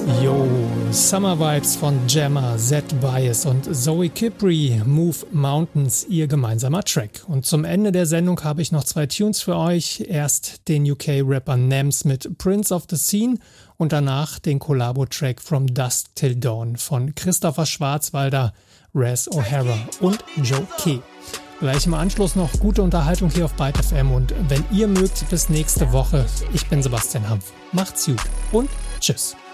Yo, Summer Vibes von Jammer, Zed Bias und Zoe Kipri, Move Mountains, ihr gemeinsamer Track. Und zum Ende der Sendung habe ich noch 2 Tunes für euch. Erst den UK-Rapper Nems mit Prince of the Scene und danach den Collabo-Track From Dusk Till Dawn von Christopher Schwarzwalder, Raz O'Hara und Joe Key. Gleich im Anschluss noch gute Unterhaltung hier auf Byte FM und wenn ihr mögt, bis nächste Woche. Ich bin Sebastian Hampf. Macht's gut und tschüss.